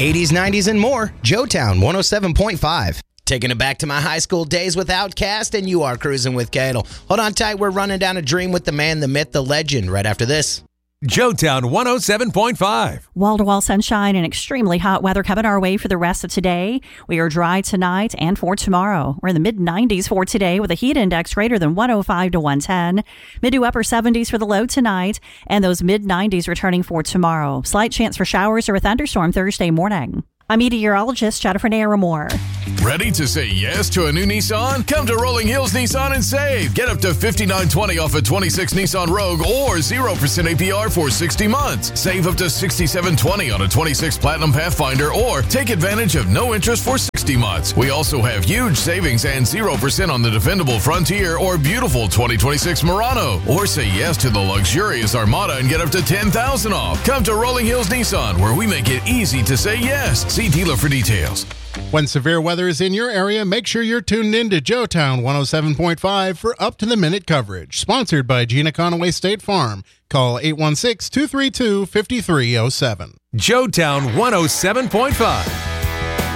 80s, 90s, and more. Joetown 107.5. Taking it back to my high school days with Outkast, and you are cruising with Cadle. Hold on tight. We're running down a dream with the man, the myth, the legend right after this. Joetown 107.5. Wall-to-wall sunshine and extremely hot weather coming our way for the rest of today. We are dry tonight and for tomorrow. We're in the mid-90s for today with a heat index greater than 105 to 110. Mid to upper 70s for the low tonight and those mid-90s returning for tomorrow. Slight chance for showers or a thunderstorm Thursday morning. I'm meteorologist Jennifer Naramore. Ready to say yes to a new Nissan? Come to Rolling Hills Nissan and save. Get up to $59.20 off a 26 Nissan Rogue or 0% APR for 60 months. Save up to $67.20 on a 26 Platinum Pathfinder or take advantage of no interest for 60 months. We also have huge savings and 0% on the dependable Frontier or beautiful 2026 Murano. Or say yes to the luxurious Armada and get up to $10,000 off. Come to Rolling Hills Nissan, where we make it easy to say yes. See dealer for details. When severe weather is in your area, make sure you're tuned in to Joetown 107.5 for up-to-the-minute coverage. Sponsored by Gina Conaway State Farm. Call 816-232-5307. Joetown 107.5.